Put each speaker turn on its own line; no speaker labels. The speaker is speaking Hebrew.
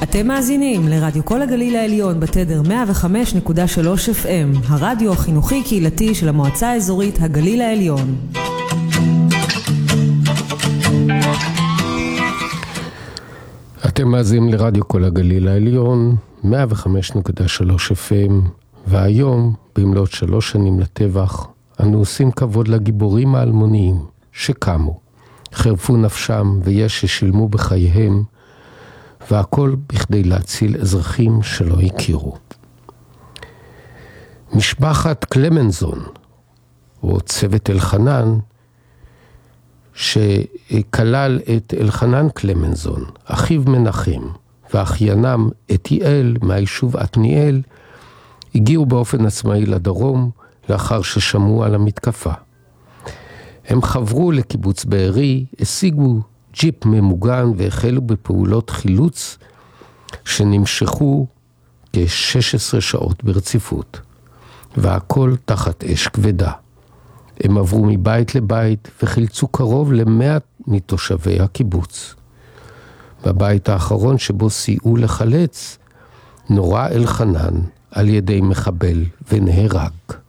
אתם מאזינים לרדיו כל הגליל העליון בתדר 105.3 FM, הרדיו החינוכי קהילתי של המועצה האזורית הגליל העליון.
אתם מאזינים לרדיו כל הגליל העליון 105.3 FM, והיום במלאת 3 שנים לטבח אנו עושים כבוד לגיבורים האלמוניים שקמו, חרפו נפשם ויש ששילמו בחייהם, והכל בכדי להציל אזרחים שלא הכירו. משפחת קלמנזון, או צוות אלחנן, שכלל את אלחנן קלמנזון, אחיו מנחם, ואחיינם אתיאל מהיישוב עתניאל, הגיעו באופן עצמאי לדרום לאחר ששמעו על המתקפה. הם חברו לקיבוץ בארי, השיגו ג'יפ ממוגן והחלו בפעולות חילוץ שנמשכו כ-16 שעות ברציפות, והכל תחת אש כבדה. הם עברו מבית לבית וחילצו קרוב ל100 מתושבי הקיבוץ. בבית האחרון שבו סייעו לחלץ, נורה אלחנן על ידי מחבל ונהרג.